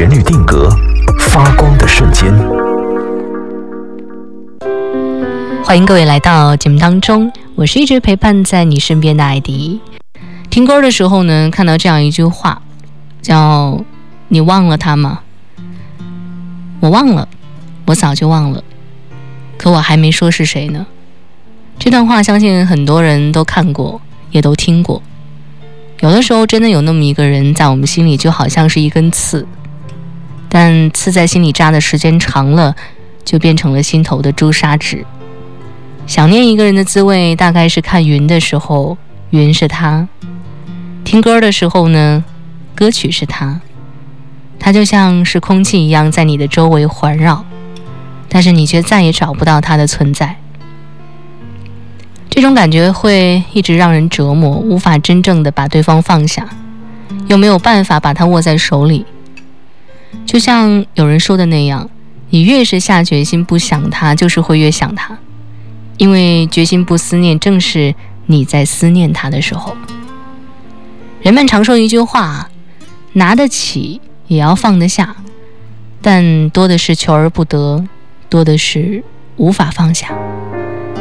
旋律定格，发光的瞬间。 欢迎各位来到节目当中，我是一直陪伴在你身边的艾迪。听歌的时候呢，看到这样一句话，叫“你忘了他吗？”我忘了，我早就忘了，可我还没说是谁呢。这段话相信很多人都看过，也都听过。有的时候真的有那么一个人在我们心里就好像是一根刺，但刺在心里扎的时间长了，就变成了心头的朱砂痣。想念一个人的滋味，大概是看云的时候，云是他；听歌的时候呢，歌曲是他。他就像是空气一样在你的周围环绕，但是你却再也找不到他的存在。这种感觉会一直让人折磨，无法真正的把对方放下，又没有办法把他握在手里。就像有人说的那样，你越是下决心不想他，就是会越想他，因为决心不思念，正是你在思念他的时候。人们常说一句话，拿得起也要放得下，但多的是求而不得，多的是无法放下。